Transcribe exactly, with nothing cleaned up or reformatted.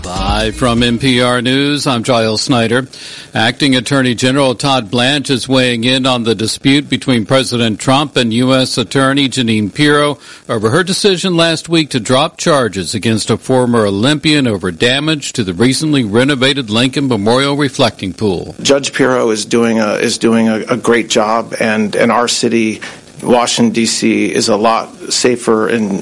Live from N P R News, I'm Giles Snyder. Acting Attorney General Todd Blanche is weighing in on the dispute between President Trump and U S. Attorney Jeanine Pirro over her decision last week to drop charges against a former Olympian over damage to the recently renovated Lincoln Memorial Reflecting Pool. Judge Pirro is doing a is doing a, a great job, and, and our city, Washington, D C, is a lot safer and